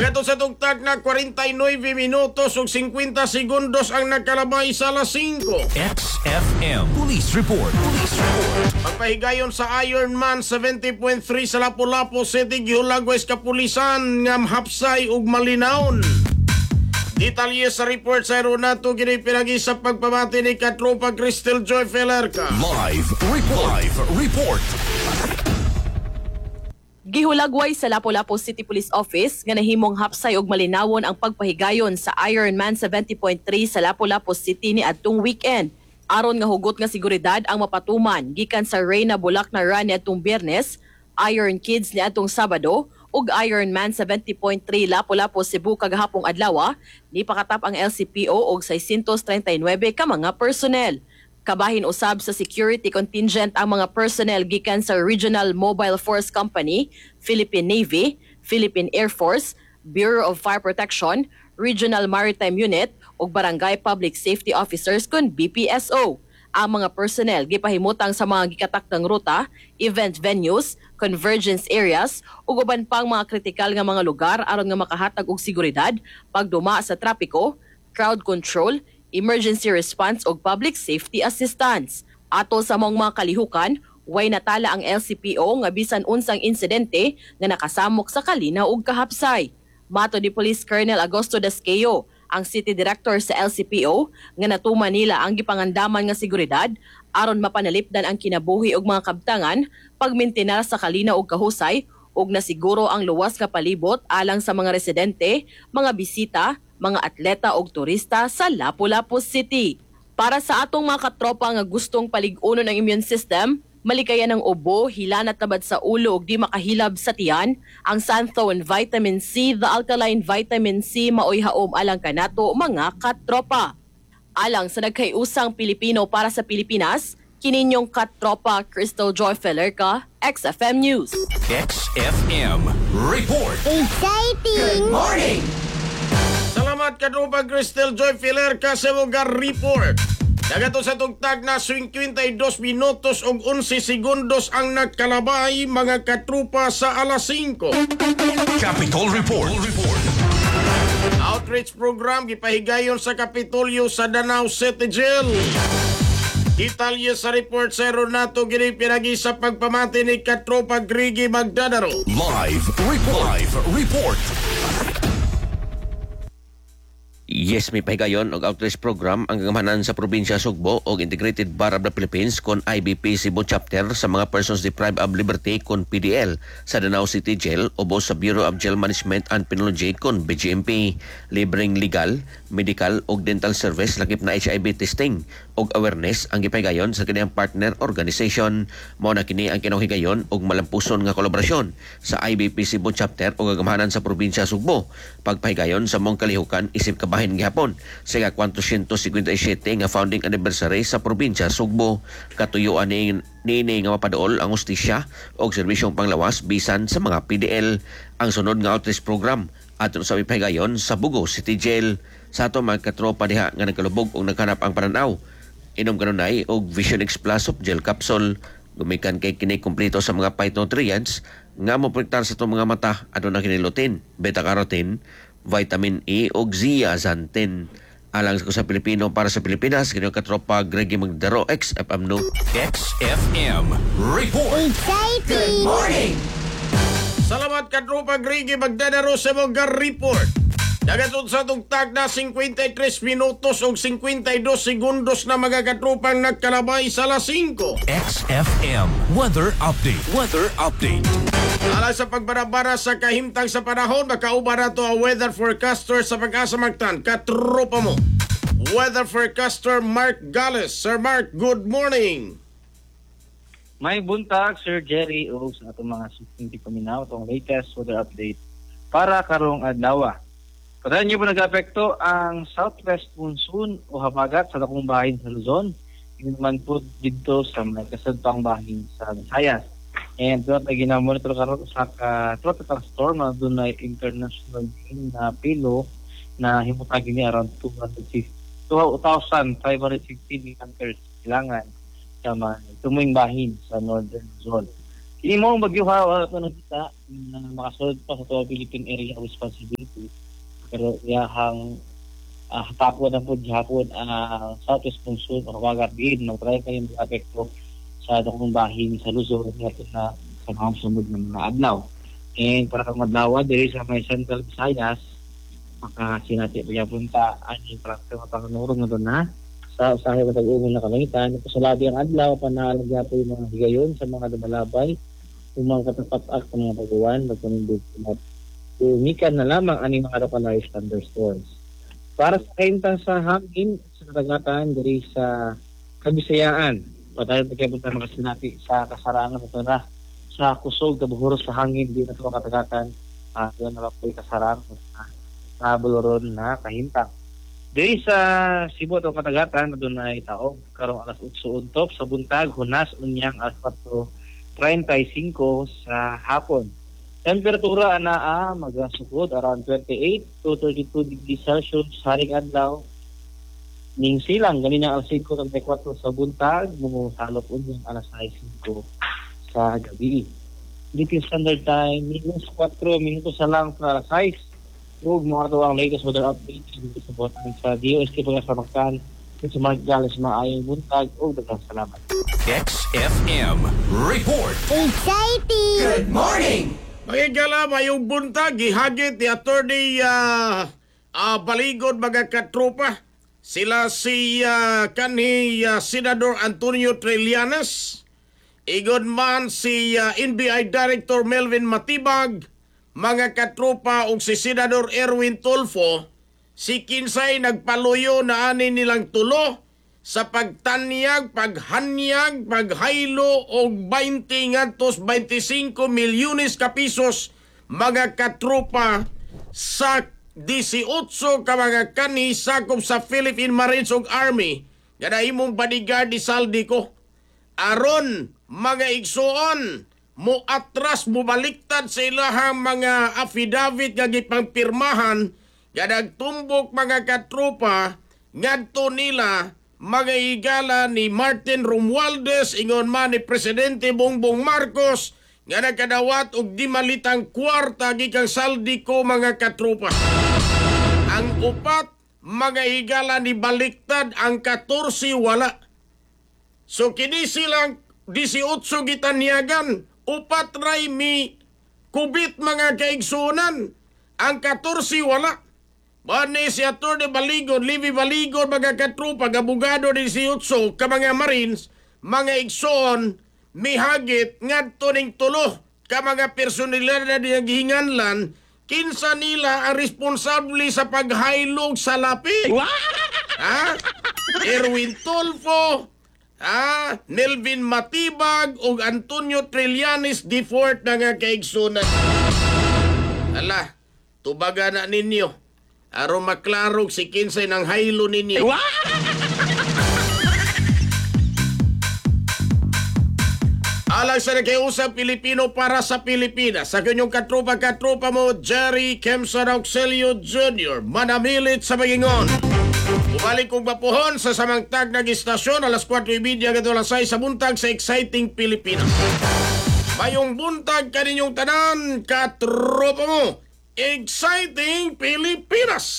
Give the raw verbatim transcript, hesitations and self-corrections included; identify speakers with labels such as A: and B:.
A: Kato sa tugtag na forty-nine minutos ug fifty segundos ang nagkalabay sa alas singko.
B: X F M Police Report. Police Report.
A: Pagpahigayon sa Ironman seventy point three sa Lapu-Lapu City, gihulagwes kapulisan nga hapsay ug malinawon. Detalye sa report sa Ronato gini pinagi sa pagpamati ni Katropa Crystal Joy Felerca.
B: Live report. Live report.
C: Gihulagway sa Lapu-Lapu City Police Office nga nahimong hapsay og malinawon ang pagpahigayon sa Ironman seventy point three sa Lapu-Lapu City ni adtong weekend. Aron nga hugot nga seguridad ang mapatuman gikan sa Reyna Bulak na run ni adtong Biyernes, Iron Kids ni adtong Sabado ug Ironman seventy point three Lapu-Lapu Cebu kagahapong adlaw, ni pakatap ang L C P O og six thirty-nine ka mga personnel. Kabahin usab sa security contingent ang mga personnel gikan sa Regional Mobile Force Company, Philippine Navy, Philippine Air Force, Bureau of Fire Protection, Regional Maritime Unit ug Barangay Public Safety Officers kun B P S O. Ang mga personnel gipahimutang sa mga gikatakdang ruta, event venues, convergence areas ug uban pang mga kritikal nga mga lugar aron nga makahatag og seguridad, pagduma sa trapiko, crowd control, emergency response ug public safety assistance. Atol sa mong mga kalihukan, way natala ang L C P O nga bisan unsang insidente nga nakasamok sa kalinaw ug kahapsay. Mato ni Police Colonel Agosto Dasqueo, ang City Director sa L C P O, nga natuman nila ang gipangandaman nga seguridad aron mapanalipdan ang kinabuhi ug mga kabtangan, pagmintinar sa kalinaw ug kahusay ug nasiguro ang luwas nga palibot alang sa mga residente, mga bisita, mga atleta ug turista sa Lapu-Lapu City. Para sa atong mga katropa nga gustong palig-unon ang immune system, malikayan ng ubo, hila at tabad sa ulo ug di makahilab sa tiyan, ang Santhone Vitamin C, the Alkaline Vitamin C maoy haom alang kanato mga katropa. Alang sa nagkayusang Pilipino para sa Pilipinas, kininyong katropa Crystal Joy Felerca, X F M News.
B: X F M Report.
D: Exciting!
B: Good morning!
A: Salamat Katropa Crystal Joy Felerca sa mga report. Nagato sa tugtag na fifty-two minutos ug eleven segundos ang nagkalabay mga katropa sa alas singko.
B: Capitol Report. Report.
A: Outreach program gipahigayon sa Kapitolyo sa Danau City Jail. Detalye sa report sa Ronato gini pinagi sa pagpamati ni Katropa Grigi Magdadaro.
B: Live report. Live report.
E: Yes, may pahigayon og outreach program ang gagamanan sa probinsya Sugbo og Integrated Bar of the Philippines kon I B P Cebu Chapter sa mga persons deprived of liberty kon P D L sa Danau City Jail ubos sa Bureau of Jail Management and Penology kon B G M P. Libreng legal, medical ug dental service lakip na H I V testing og awareness ang gipahigayon sa kaniyang partner organization. Mao na kini ang kinahigayon og malampuson nga kolaborasyon sa I B P Cebu Chapter og gagamanan sa probinsya Sugbo. Pagpahigayon sa mong kalihukan isip kabahin gihapon sa four hundred fifty-seven nga founding anniversary sa probinsya Sugbo. Katuyuan ni nini nga mapaduol ang hustisya og serbisyong panglawas bisan sa mga P D L. Ang sunod nga outreach program aton sa ipahigayon sa Bugo City Jail. Sa ato mga katropa diha nga nagkalubog og naghanap ang pananaw, inom kanunay og Vision X Plus of Gel Capsule. Gumikan kay kini kumpleto sa mga phytonutrients nga moprotektar sa itong mga mata. Adto na kini lutein, beta-carotene, vitamin E ug zeaxanthin. Alang sa Pilipino para sa Pilipinas, kini katropa Gregi Magdaro, X F M no.
B: X F M Report.
D: Exciting!
B: Morning!
A: Salamat Katropa Grigi Magdadaro sa mga report. Dagatod sa tugtag na fifty-three minutos ug fifty-two segundos na mga katropang nagkalabay sa alas singko.
B: X F M Weather Update. Weather Update.
A: Alang sa pagbarabara sa kahimtang sa panahon, makauba na to ang weather forecaster sa Pag-asa Mactan. Katropa mo, weather forecaster Mark Gales. Sir Mark, good morning.
F: May buntag, Sir Jerry, o sa atong mga hindi paminaw, itong latest weather update para karong adlaw. Padayon niyo po nag-apekto ang southwest monsoon o habagat sa dakong bahin sa Luzon. Hindi naman po dito sa mga kasadpang bahin sa Visayas. And doon ay ginamonitor karon sa uh, tropical storm na doon ay international na pilo na himutagi ni around two thousand five hundred fifty meters kailangan sa mga tuming bahin sa northern zone. Kini mo ang bagyo ha, wala pa nakita na makasunod pa sa tuwa Philippine Area of Responsibility. Pero iyahang uh, tapon na po hapon ang uh, Southwest Monsoon o kawagat din, nag-try kayong apekto sa dakong bahin sa Luzon natin na sa mga sunod ng mga adlaw. And para kang madlawa, diri sa may Central Visayas, makasinati pa punta ani para sa mga pangunurong na doon na sa usahay matag umon na kalangitan. Sa labi ang adlaw, panaalagya po yung mga higayon sa mga dumalabay, yung mga katapat-ak ng mga pagkuhan, nagpunod umikan na lamang ani mga localized thunderstorms. Para sa kaintan sa hangin, sa katagatan, diri sa Kabisayaan, patayon pagkapunta mga sinati sa kasarangan ito na sa kusog, kabuhuros sa hangin, di na sa katagatan, uh, doon na po yung kasarangan na sa buluron na kahintang. Diri sa Cebu at katagatan, doon na itaog, karong alas utso untop sa buntag, hunas unyang alas patro thirty-five sa hapon. Temperatura na ah, magasukod around twenty-eight to thirty-two degrees Celsius haring adlaw. Ning silang ganina alas five thirty-four sa buntag, mumusalop unyang alas six sa gabi. Dito standard time, minus four minutos sa lang sa alas six. Ug mga ito ang latest weather update dito sa botang sa D O S T pagkasamaktan sa mga galas maayong buntag o dagang salamat.
B: X F M report.
D: Exciting!
A: Magigala, mayong buntag, gihagit ni Attorney uh, uh, Baligod mga katropa. Sila si uh, kanhi uh, Senador Antonio Trillanes, igon man si uh, N B I Director Melvin Matibag, mga katropa og si Senador Erwin Tulfo, si Kinsay nagpaluyo na ani nilang tulo sa pagtanyag, paghanyag, paghaylo og twenty ngadtos twenty-five milyones ka pisos mga katropa sa eighteen ka mga kani sakop sa Philippine Marines ug Army nga nahimong bodyguard ni Saldi ko. Aron mga igsuon mo atras mo baliktad sa ilahang mga affidavit nga gipangpirmahan nga nagtumbok mga katropa ngadto nila mga higala ni Martin Romualdez ingon man ni Presidente Bongbong Marcos nga nagkadawat og di malitang kwarta gikang saldi ko mga katropa. Ang upat mga higala ni baliktad, ang fourteen wala. So kini silang eighteen gitanyagan, upat ray mi kubit mga kaigsunan, ang fourteen wala. Bani si Atty. Baligod, Livy Baligod, mga katropa, abogado ni si Utso, ka mga Marines, mga igsoon, mihagit, ngadto ning tulo, ka mga personalidad na gihinganlan, kinsa nila ang responsable sa paghailog sa lapi. Ha? Erwin Tulfo, ha? Melvin Matibag, ug Antonio Trillanes, the fourth na nga kaigsunan. Ala, tubaga na ninyo. Aron maklarog si Kinsay ng haylo ninyo. Alang sa nakiusap Pilipino para sa Pilipinas, sa kanyang katropa-katropa mo, Jerry Kemson Auxilio Junior, manamilit sa Magingon. Bumalik kong bapuhon sa samangtag ng istasyon alas four thirty alas sais sa buntag sa Exciting Pilipinas. Mayong buntag kaninyong tanan, katropa mo, Exciting Pilipinas!